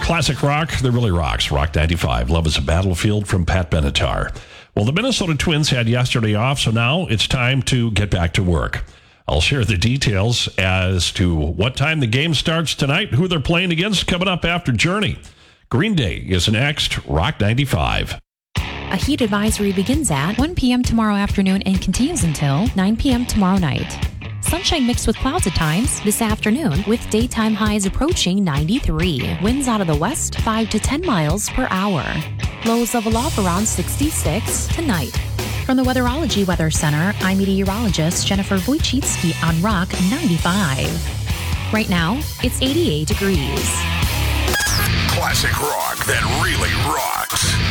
Classic rock that really rocks. Rock 95. Love is a Battlefield from Pat Benatar. Well, the Minnesota Twins had yesterday off, so now it's time to get back to work. I'll share the details as to what time the game starts tonight, who they're playing against, coming up after Journey. Green Day is next. Rock 95. A heat advisory begins at 1 p.m. tomorrow afternoon and continues until 9 p.m. tomorrow night. Sunshine mixed with clouds at times this afternoon, with daytime highs approaching 93. Winds out of the west 5 to 10 miles per hour. Lows level off around 66 tonight. From the Weatherology Weather Center, I'm meteorologist Jennifer Wojcicki on Rock 95. Right now, it's 88 degrees. Classic rock that really rocks.